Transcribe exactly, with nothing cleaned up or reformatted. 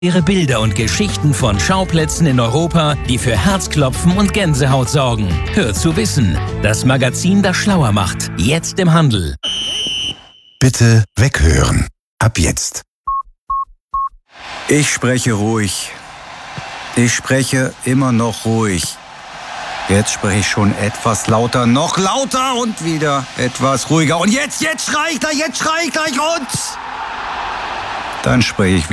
Ihre Bilder und Geschichten von Schauplätzen in Europa, die für Herzklopfen und Gänsehaut sorgen. Hört zu Wissen, das Magazin, das schlauer macht. Jetzt im Handel. Bitte weghören. Ab jetzt. Ich spreche ruhig. Ich spreche immer noch ruhig. Jetzt spreche ich schon etwas lauter, noch lauter und wieder etwas ruhiger. Und jetzt, jetzt schrei ich gleich, jetzt schrei ich gleich und dann spreche ich wieder.